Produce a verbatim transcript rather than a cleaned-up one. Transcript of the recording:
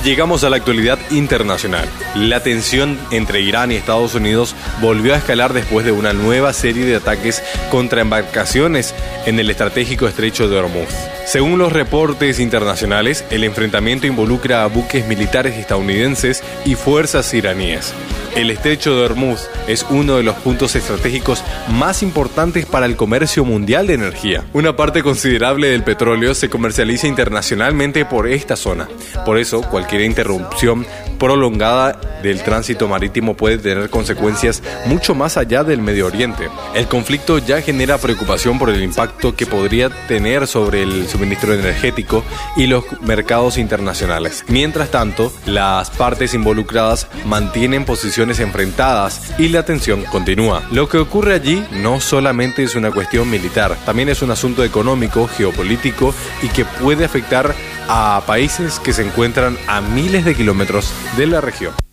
llegamos a la actualidad internacional. La tensión entre Irán y Estados Unidos volvió a escalar después de una nueva serie de ataques contra embarcaciones en el estratégico estrecho de Hormuz. Según los reportes internacionales, el enfrentamiento involucra a buques militares estadounidenses y fuerzas iraníes. El estrecho de Hormuz es uno de los puntos estratégicos más importantes para el comercio mundial de energía. Una parte considerable del petróleo se comercializa internacionalmente por esta zona. Por eso, cualquier interrupción prolongada del tránsito marítimo puede tener consecuencias mucho más allá del Medio Oriente. El conflicto ya genera preocupación por el impacto que podría tener sobre el suministro energético y los mercados internacionales. Mientras tanto, las partes involucradas mantienen posiciones enfrentadas y la tensión continúa. Lo que ocurre allí no solamente es una cuestión militar, también es un asunto económico, geopolítico y que puede afectar a países que se encuentran a miles de kilómetros de la región.